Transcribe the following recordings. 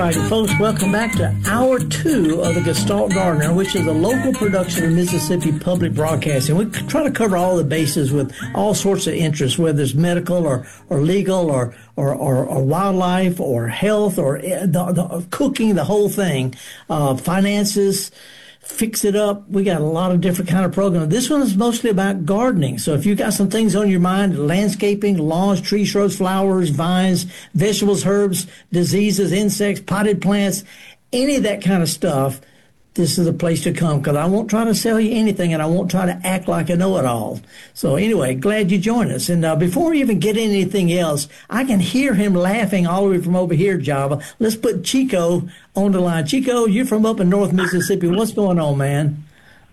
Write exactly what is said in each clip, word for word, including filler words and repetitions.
right, folks, welcome back to Hour two of the Gestalt Gardener, which is a local production of Mississippi Public Broadcasting. We try to cover all the bases with all sorts of interests, whether it's medical or, or legal or, or, or, or wildlife or health or the, the cooking, the whole thing, uh, finances. Fix it up. We got a lot of different kind of programs. This one is mostly about gardening. So if you got some things on your mind, landscaping, lawns, trees, shrubs, flowers, vines, vegetables, herbs, diseases, insects, potted plants, any of that kind of stuff, this is a place to come, because I won't try to sell you anything and I won't try to act like I know it all. So anyway, glad you joined us. And uh, before we even get into anything else, I can hear him laughing all the way from over here, Java. Let's put Chico on the line. Chico, you're from up in North Mississippi. What's going on, man?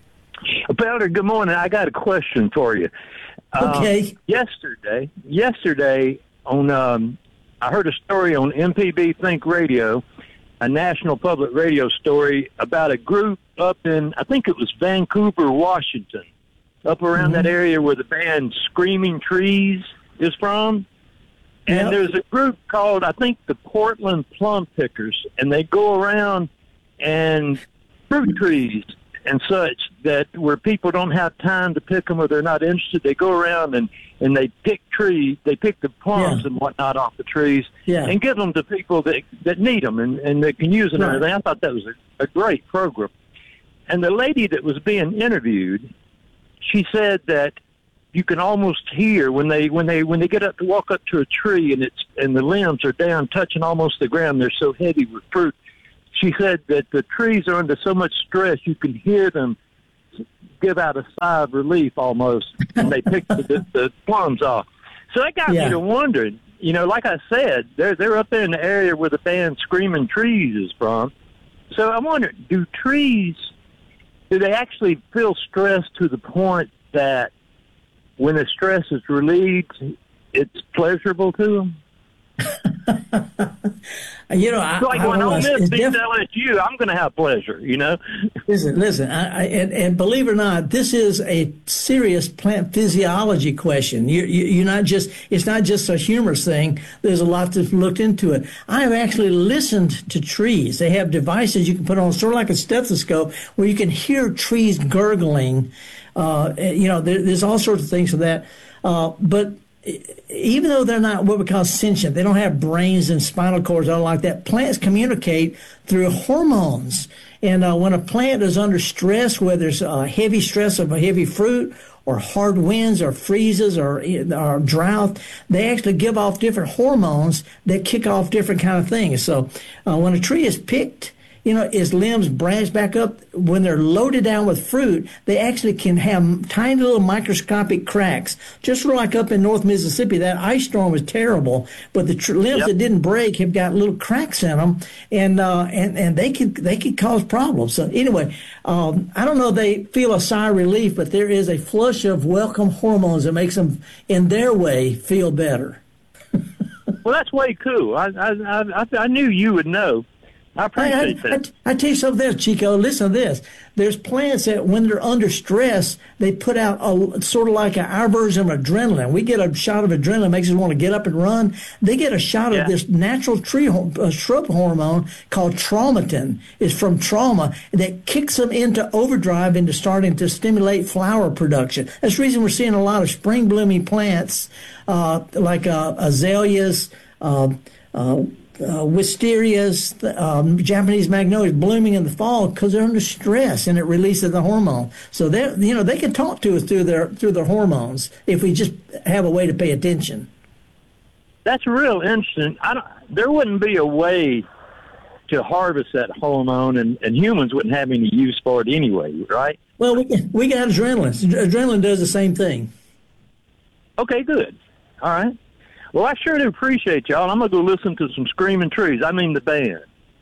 Belder, good morning. I got a question for you. Okay. Um, yesterday, yesterday on, um, I heard a story on M P B Think Radio, a national public radio story about a group up in, I think it was Vancouver, Washington, up around mm-hmm. that area where the band Screaming Trees is from. And yep. there's a group called, I think, the Portland Plum Pickers, and they go around and fruit trees and such that where people don't have time to pick them or they're not interested, they go around and, and they pick trees, they pick the plums yeah. and whatnot off the trees yeah. and give them to people that that need them and, and that can use them right. and everything. I thought that was a, a great program. And the lady that was being interviewed, she said that you can almost hear when they when they when they get up to walk up to a tree and it's and the limbs are down touching almost the ground, they're so heavy with fruit. She said that the trees are under so much stress you can hear them give out a sigh of relief almost when they pick the, the, the plums off. So that got yeah. me to wondering, you know, like I said, they're they're up there in the area where the band Screaming Trees is from. So I wonder, do trees, do they actually feel stress to the point that when the stress is relieved, it's pleasurable to them? You know, I, like I when all this beats def- L S U, I'm going to have pleasure, you know? Listen, listen, I, I, and, and believe it or not, this is a serious plant physiology question. You, you, you're not just, it's not just a humorous thing. There's a lot that's looked into it. I have actually listened to trees. They have devices you can put on, sort of like a stethoscope, where you can hear trees gurgling. Uh, you know, there, there's all sorts of things for that. Uh, but even though they're not what we call sentient, they don't have brains and spinal cords, all like that, plants communicate through hormones. And uh, when a plant is under stress, whether it's uh, heavy stress of a heavy fruit or hard winds or freezes or, or drought, they actually give off different hormones that kick off different kind of things. So uh, when a tree is picked, you know, its limbs branch back up. When they're loaded down with fruit, they actually can have tiny little microscopic cracks. Just like up in North Mississippi, that ice storm was terrible, but the tr- limbs yep. that didn't break have got little cracks in them, and uh, and and they could they could cause problems. So anyway, um, I don't know if they feel a sigh of relief, but there is a flush of welcome hormones that makes them, in their way, feel better. Well, that's way cool. I I I, I knew you would know. I appreciate I, I, that. I, I tell you something there, Chico. Listen to this. There's plants that when they're under stress, they put out a, sort of like a, our version of adrenaline. We get a shot of adrenaline, makes us want to get up and run. They get a shot yeah. of this natural tree uh, shrub hormone called traumatin. It's from trauma that kicks them into overdrive into starting to stimulate flower production. That's the reason we're seeing a lot of spring blooming plants uh, like uh, azaleas, uh, uh, Uh, wisterias, um, Japanese magnolias blooming in the fall because they're under stress and it releases the hormone. So they, you know, they can talk to us through their through their hormones if we just have a way to pay attention. That's real interesting. I don't, there wouldn't be a way to harvest that hormone, and, and humans wouldn't have any use for it anyway, right? Well, we we got adrenaline. Adrenaline does the same thing. Okay, good. All right. Well, I sure do appreciate y'all. I'm going to go listen to some Screaming Trees. I mean the band.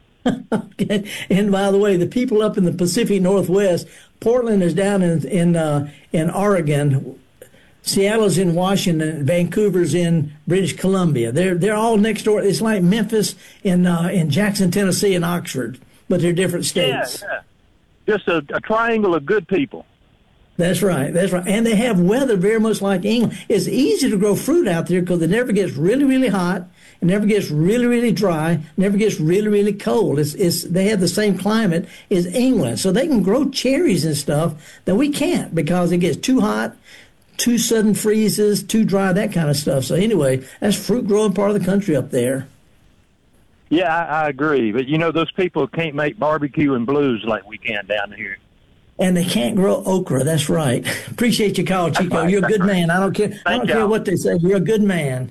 Okay. And by the way, the people up in the Pacific Northwest, Portland is down in in, uh, in Oregon, Seattle's in Washington, Vancouver's in British Columbia. They're they're all next door. It's like Memphis in uh, in Jackson, Tennessee, and Oxford, but they're different states. Yeah, yeah. Just a, a triangle of good people. That's right. That's right. And they have weather very much like England. It's easy to grow fruit out there because it never gets really, really hot. It never gets really, really dry. Never gets really, really cold. It's, it's they have the same climate as England, so they can grow cherries and stuff that we can't because it gets too hot, too sudden freezes, too dry, that kind of stuff. So anyway, that's fruit growing part of the country up there. Yeah, I, I agree. But, you know, those people can't make barbecue and blues like we can down here. And they can't grow okra. That's right. Appreciate your call, Chico. Right. You're a good man. I don't care. Thank I don't y'all. care what they say. You're a good man.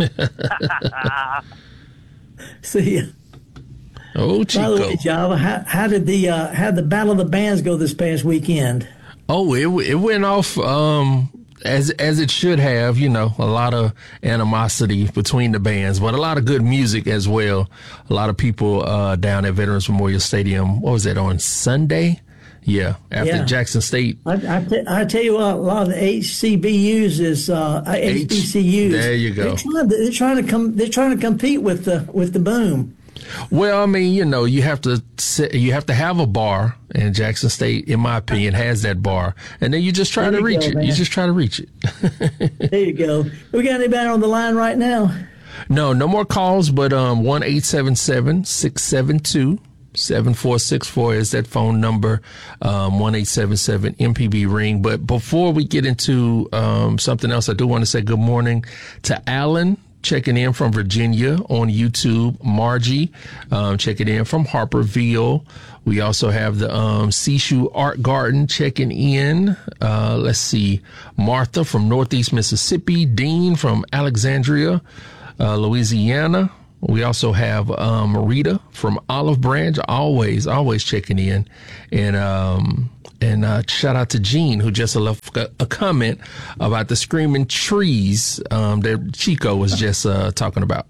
See ya. Oh, Chico. By the way, Java, how, how did the uh, how did the Battle of the Bands go this past weekend? Oh, it it went off um, as as it should have. You know, a lot of animosity between the bands, but a lot of good music as well. A lot of people uh, down at Veterans Memorial Stadium. What was that on Sunday? Yeah, after Yeah. Jackson State. I, I, t- I tell you what, a lot of the H C B Us is uh, H B C Us. There you go. They're trying to, they're trying to come. They're trying to compete with the with the boom. Well, I mean, you know, you have to sit, you have to have a bar, and Jackson State, in my opinion, has that bar, and then you just try There to you reach go, it. man. You just try to reach it. There you go. We got anybody on the line right now? No, no more calls, but um, one eight seven seven six seven two seven four six four is that phone number. Um, one eight seven seven M P B ring. But before we get into um something else, I do want to say good morning to Alan, checking in from Virginia on YouTube. Margie, um, checking in from Harperville. We also have the um, Seashore Art Garden checking in. Uh, let's see. Martha from Northeast Mississippi. Dean from Alexandria, uh, Louisiana. We also have um, Rita from Olive Branch, always, always checking in. And um, and uh, shout out to Gene, who just left a, a comment about the screaming trees um, that Chico was just uh, talking about.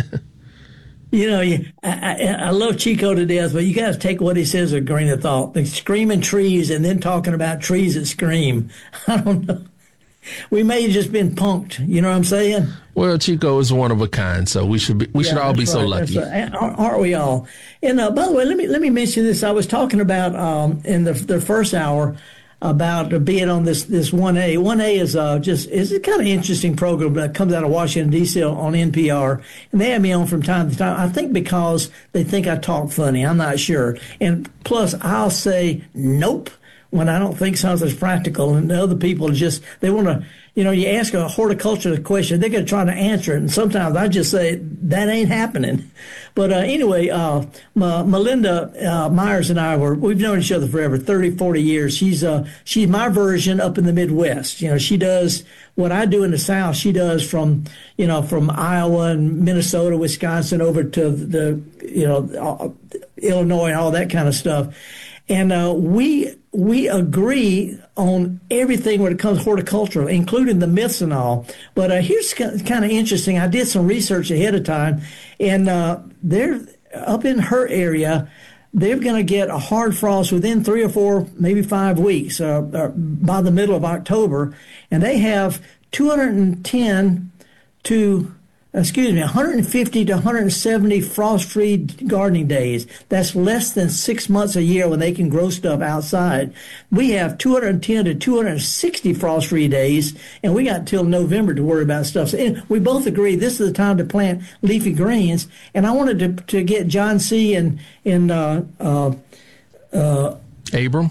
You know, you, I, I, I love Chico to death, but you got to take what he says with a grain of thought. The screaming trees and then talking about trees that scream. I don't know. We may have just been punked. You know what I'm saying? Well, Chico is one of a kind, so we should be, we should Yeah, all be that's so right, lucky. that's right. Aren't aren't we all? And uh, by the way, let me let me mention this. I was talking about um, in the the first hour about being on this this one A. one A is uh, just is a kind of interesting program that comes out of Washington D C on N P R, and they have me on from time to time. I think because they think I talk funny. I'm not sure. And plus, I'll say nope when I don't think something's practical, and the other people just they want to. You know, you ask a horticulture question, they're going to try to answer it. And sometimes I just say, that ain't happening. But uh, anyway, uh, Ma- Melinda uh, Myers and I were, we've known each other forever, thirty, forty years. She's uh, she's my version up in the Midwest. You know, she does what I do in the South. She does from, you know, from Iowa and Minnesota, Wisconsin over to the, you know, Illinois and all that kind of stuff. And uh, we we agree on everything when it comes to horticulture, including the myths and all. But uh, here's kind of interesting. I did some research ahead of time, and uh, they're up in her area. They're going to get a hard frost within three or four, maybe five weeks uh, uh, by the middle of October, and they have two hundred ten to excuse me, one hundred fifty to one hundred seventy frost-free gardening days. That's less than six months a year when they can grow stuff outside. We have two hundred ten to two hundred sixty frost-free days, and we got till November to worry about stuff. So, and we both agree this is the time to plant leafy greens. And I wanted to to get John C. and and uh, uh, uh, Abram?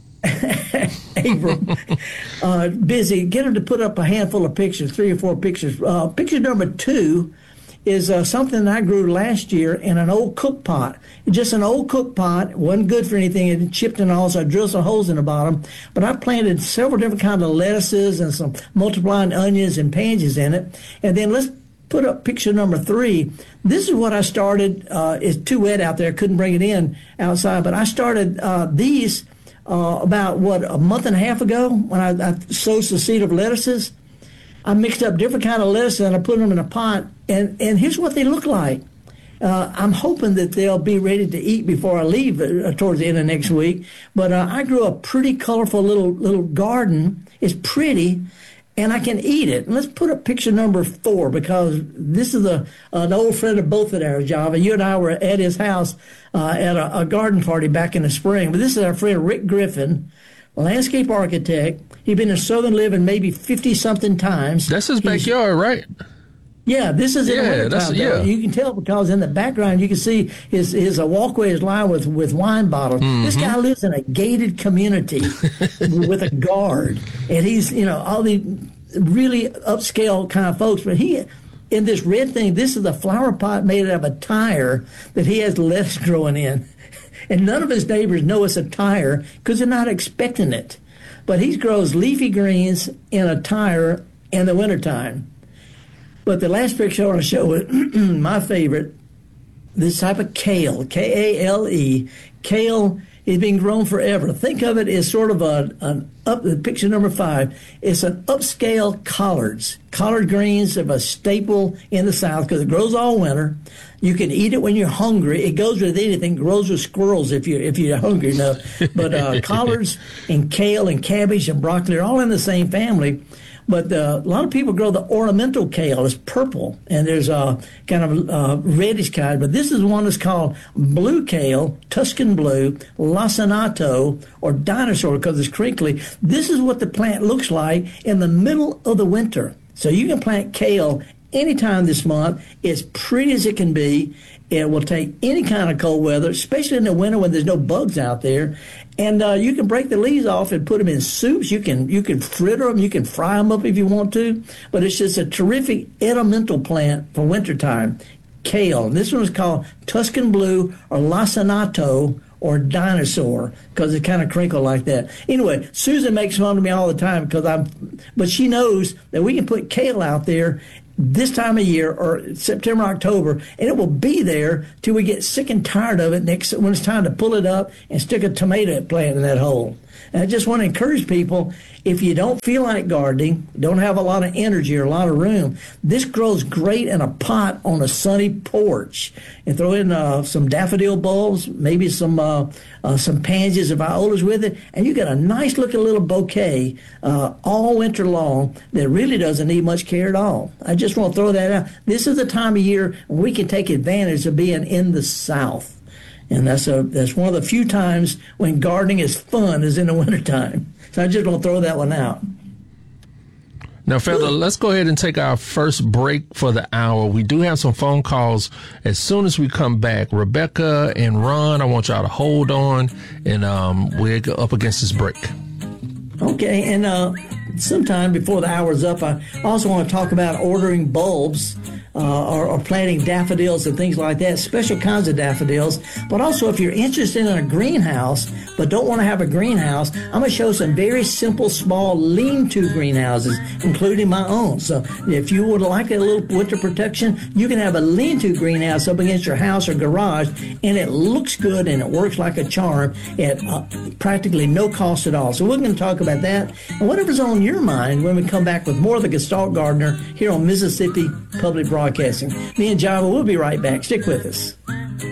Abram, uh, busy. Get him to put up a handful of pictures, three or four pictures. Uh, picture number two is uh, something I grew last year in an old cook pot. Just an old cook pot. Wasn't good for anything. It chipped and all, so I drilled some holes in the bottom. But I planted several different kinds of lettuces and some multiplying onions and pansies in it. And then let's put up picture number three. This is what I started. Uh, it's too wet out there. Couldn't bring it in outside. But I started uh, these Uh, about, what, a month and a half ago when I, I sowed the seed of lettuces. I mixed up different kind of lettuces and I put them in a pot. And, and here's what they look like. Uh, I'm hoping that they'll be ready to eat before I leave uh, towards the end of next week. But uh, I grew a pretty colorful little little garden. It's pretty, and I can eat it. And let's put up picture number four, because this is a, an old friend of both of ours, Java. You and I were at his house uh, at a, a garden party back in the spring. But this is our friend Rick Griffin, landscape architect. He's been in Southern Living maybe fifty-something times. That's his He's- backyard, right? Yeah, this is in Yeah, the wintertime. that's- though. yeah. You can tell because in the background you can see his his uh, walkway is lined with, with wine bottles. Mm-hmm. This guy lives in a gated community with a guard, and he's you know all the really upscale kind of folks. But he in this red thing, this is a flower pot made out of a tire that he has lettuce growing in, and none of his neighbors know it's a tire because they're not expecting it. But he grows leafy greens in a tire in the wintertime. But the last picture I want to show is my favorite, this type of kale, K A L E. Kale is being grown forever. Think of it as sort of a, an up, picture number five, it's an upscale collards. Collard greens are a staple in the South because it grows all winter. You can eat it when you're hungry. It goes with anything. It grows with squirrels if you're, if you're hungry enough. But uh, collards and kale and cabbage and broccoli are all in the same family. But uh, a lot of people grow the ornamental kale. It's purple, and there's a kind of uh, reddish kind. But this is one that's called blue kale, Tuscan blue, lacinato, or dinosaur because it's crinkly. This is what the plant looks like in the middle of the winter. So you can plant kale anytime this month. It's pretty as it can be. It will take any kind of cold weather, especially in the winter when there's no bugs out there. And uh, you can break the leaves off and put them in soups. You can you can fritter them. You can fry them up if you want to. But it's just a terrific ornamental plant for wintertime. Kale. And this one is called Tuscan blue or lacinato or dinosaur because it kind of crinkled like that. Anyway, Susan makes fun of me all the time because I'm, but she knows that we can put kale out there this time of year or September, October, and it will be there till we get sick and tired of it next when it's time to pull it up and stick a tomato plant in that hole. And I just want to encourage people, if you don't feel like gardening, don't have a lot of energy or a lot of room, this grows great in a pot on a sunny porch. And throw in uh, some daffodil bulbs, maybe some uh, uh, some pansies or violas with it, and you get a nice looking little bouquet uh, all winter long that really doesn't need much care at all. I just want to throw that out. This is the time of year when we can take advantage of being in the South. And that's a that's one of the few times when gardening is fun is in the wintertime. So I just want to throw that one out. Now, Feather, let's go ahead and take our first break for the hour. We do have some phone calls as soon as we come back. Rebecca and Ron, I want y'all to hold on, and um, we're up against this break. Okay, and uh, sometime before the hour's up, I also want to talk about ordering bulbs. Uh, or, or planting daffodils and things like that, special kinds of daffodils. But also, if you're interested in a greenhouse but don't want to have a greenhouse, I'm going to show some very simple, small lean-to greenhouses, including my own. So if you would like a little winter protection, you can have a lean-to greenhouse up against your house or garage, and it looks good and it works like a charm at uh, practically no cost at all. So we're going to talk about that and whatever's on your mind when we come back with more of the Gestalt Gardener here on Mississippi Public Broadcasting. Me and Java will be right back. Stick with us.